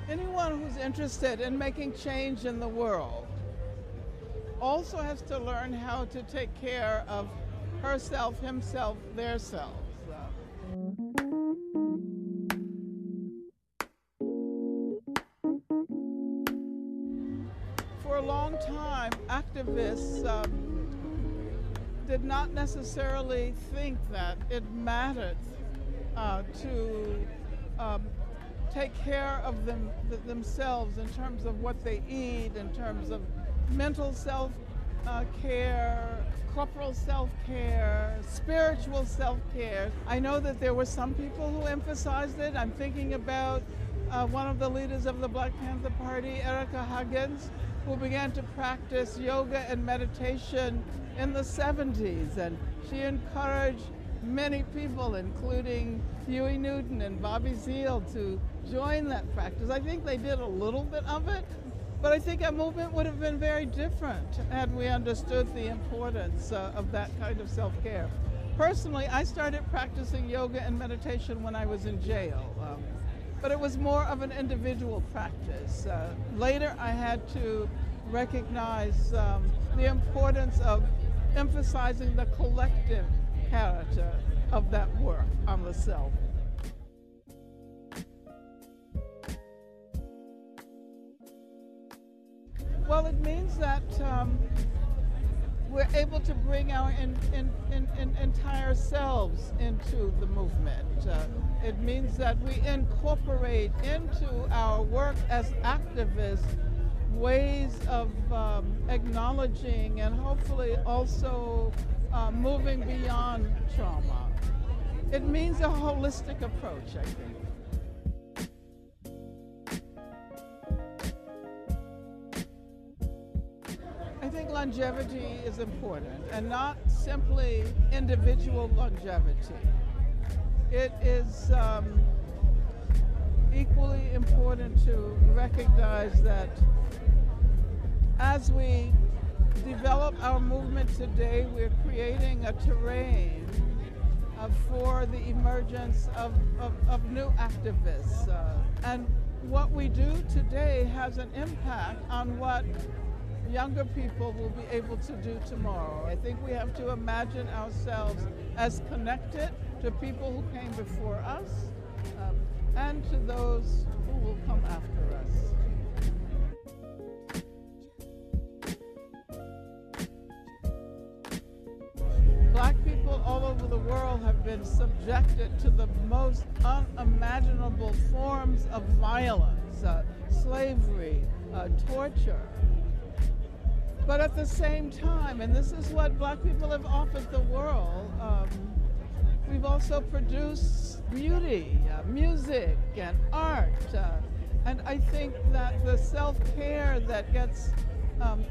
Anyone who's interested in making change in the world also has to learn how to take care of herself, himself, their selves. For a long time, activists did not necessarily think that it mattered to take care of themselves in terms of what they eat, in terms of mental self-care, corporal self-care, spiritual self-care. I know that there were some people who emphasized it. I'm thinking about one of the leaders of the Black Panther Party, Erica Huggins, who began to practice yoga and meditation in the 70s, and she encouraged many people, including Huey Newton and Bobby Seale, to join that practice. I think they did a little bit of it, but I think our movement would have been very different had we understood the importance of that kind of self-care. Personally, I started practicing yoga and meditation when I was in jail, but it was more of an individual practice. Later, I had to recognize the importance of emphasizing the collective character of that work on the self. Well, it means that we're able to bring our entire selves into the movement. It means that we incorporate into our work as activists ways of acknowledging and hopefully also moving beyond trauma. It means a holistic approach, I think. I think longevity is important, and not simply individual longevity. It is equally important to recognize that as we develop our movement today, we're creating a terrain for the emergence of new activists. And what we do today has an impact on what younger people will be able to do tomorrow. I think we have to imagine ourselves as connected to people who came before us and to those who will come after us. Black people all over the world have been subjected to the most unimaginable forms of violence, slavery, torture. But at the same time, and this is what Black people have offered the world, we've also produced beauty, music, and art. And I think that the self-care that gets